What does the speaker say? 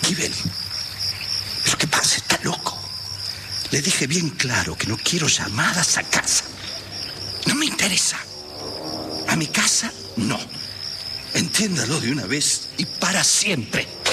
Aquí ven. Pero ¿qué pasa? Está loco. Le dije bien claro que no quiero llamadas a casa. No me interesa. A mi casa, no. Entiéndalo de una vez y para siempre.